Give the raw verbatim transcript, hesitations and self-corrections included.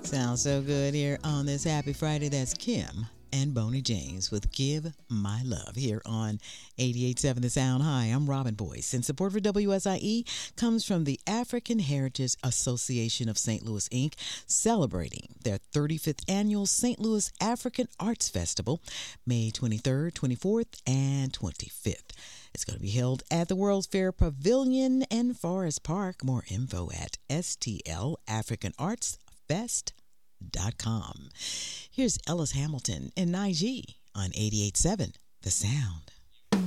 Sounds so good here on this happy Friday. That's Kim and Boney James with Give My Love here on eighty-eight point seven The Sound. Hi, I'm Robin Boyce, and support for W S I E comes from the African Heritage Association of Saint Louis, Incorporated, celebrating their thirty-fifth annual Saint Louis African Arts Festival, May twenty-third, twenty-fourth, and twenty-fifth. It's going to be held at the World's Fair Pavilion in Forest Park. More info at S T L African Arts Fest dot com. Here's Ellis Hamilton and Nige on eighty-eight point seven The Sound.